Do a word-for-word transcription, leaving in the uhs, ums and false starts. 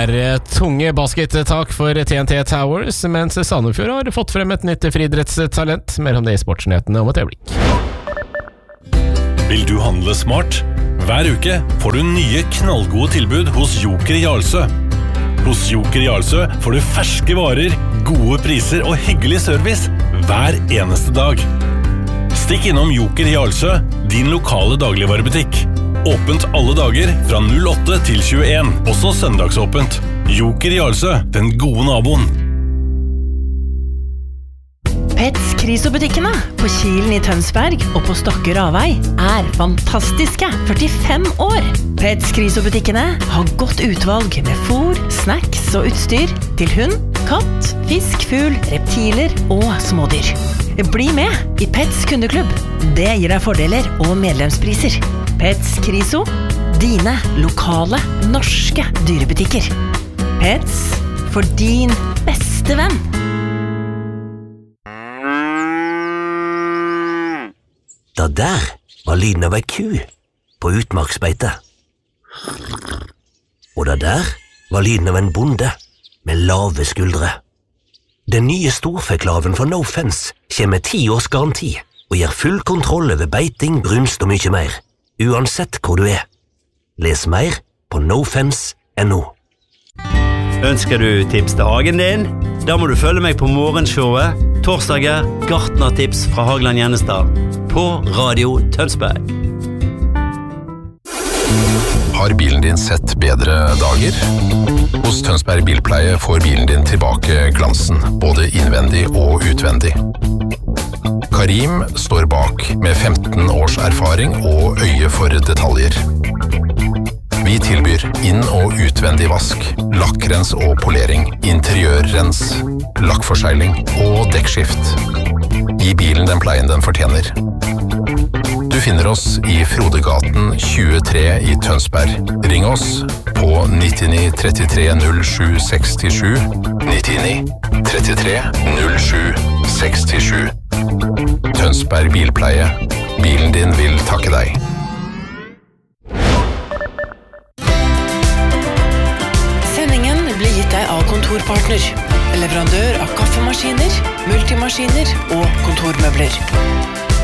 er tunge baskettak for T N T Towers, mens Sandefjord har fått frem et nytt friidrettstalent. Mer om det i sportsnyhetene om et øyeblikk. Vil du handle smart? Hver uke får du nye knallgode tilbud hos Joker i Jarlsø. Hos Joker i Jarlsø får du ferske varer, gode priser og hyggelig service hver eneste dag. Stikk innom Joker i Jarlsø, din lokale dagligvarebutikk. Åpent alle dager fra null åtte til tjueen, også søndagsåpent. Joker i Jarlsø, den gode naboen. Pets Kriso-butikkene på Kilen i Tønsberg og på Stokke Ravei er fantastiske førtifem år. Pets Kriso-butikkene har godt utvalg med fôr, snacks og utstyr til hund, katt, fisk, fugl, reptiler og smådyr. Bli med i Pets kundeklubb. Det gir deg fordeler og medlemspriser. Pets Kriso, dine lokale norske dyrebutikker. Pets for din beste venn. Da der var lyden av ei ku på utmarksbeite. Og da der var lyden av en bonde med lave skuldre. Den nye storfeklaven fra No Fence kommer med ti års garanti og gir full kontroll over beiting, brunst og mye mer, uansett hvor du er. Les mer på nofence punktum no. Ønsker du tips til hagen din? Da må du følge meg på morgenshowet torsdager gartnertips fra Hagland Gjennestad på Radio Tønsberg. Har bilen din sett bedre dager? Hos Tønsberg Bilpleie får bilen din tilbake glansen, både innvendig og utvendig. Karim står bak med femten års erfaring og øye for detaljer. Vi tilbyr inn- og utvendig vask, lakkrens og polering, interiørrens, lakkforsegling og dekkskift. Gi bilen den pleien den fortjener. Du finner oss i Frodegaten tjuetre i Tønsberg. Ring oss på nittini trettitre null sju sekstisju, nittini trettitre null sju sekstisju. Tønsberg Bilpleie. Bilen din vil takke deg. Sendingen blir gitt deg av Kontorpartner, leverandør av kaffemaskiner, multimaskiner og kontormøbler.